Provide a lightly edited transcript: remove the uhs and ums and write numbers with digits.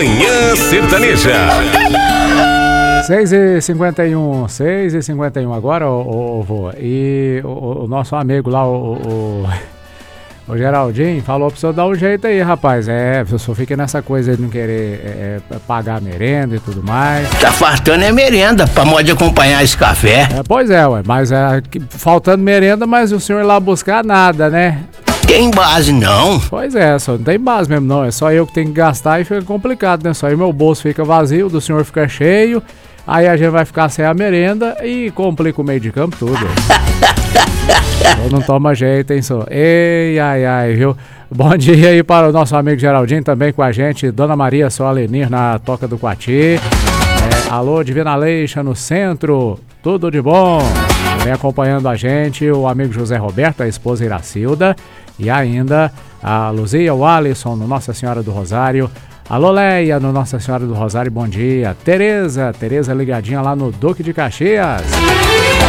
Manhã Sertaneja. 6h51 agora, vô. E o nosso amigo lá, o Geraldinho, falou pra você dar um jeito aí, rapaz. Eu só fiquei nessa coisa de não querer pagar a merenda e tudo mais. Tá faltando merenda pra modo acompanhar esse café. Pois é, ué, mas faltando merenda, mas o senhor ir lá buscar nada, né? Tem base não. Pois é, só não tem base mesmo não, é só eu que tenho que gastar e fica complicado, né? Só aí meu bolso fica vazio, do senhor fica cheio, aí a gente vai ficar sem a merenda e complica o meio de campo tudo. Não toma jeito, hein, só. Ei, ai, viu? Bom dia aí para o nosso amigo Geraldinho também com a gente, Dona Maria Solenir na Toca do Quati. Alô, Divina Leixa no centro, tudo de bom. Vem acompanhando a gente o amigo José Roberto, a esposa Iracilda. E ainda a Luzia, o Alisson no Nossa Senhora do Rosário. Alô, Leia no Nossa Senhora do Rosário, bom dia. Tereza ligadinha lá no Duque de Caxias.